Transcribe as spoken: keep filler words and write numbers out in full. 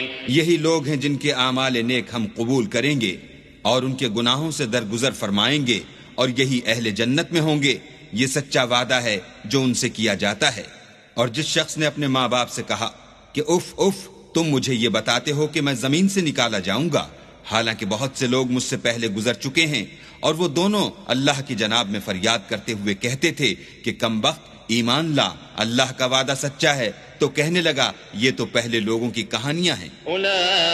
यही लोग हैं जिनके आमाल नेक हम कबूल करेंगे और उनके गुनाहों से दरगुजर फरमाएंगे, और यही अहले जन्नत में होंगे। ये सच्चा वादा है जो उनसे किया जाता है। और जिस शख्स ने अपने माँ बाप से कहा कि उफ उफ, तुम मुझे ये बताते हो कि मैं जमीन से निकाला जाऊंगा, हालांकि बहुत से लोग मुझसे पहले गुजर चुके हैं, और वो दोनों अल्लाह की जनाब में फरियाद करते हुए कहते थे कि कमबख्त, ईमान ला, अल्लाह का वादा सच्चा है। तो कहने लगा, ये तो पहले लोगों की कहानियां हैं।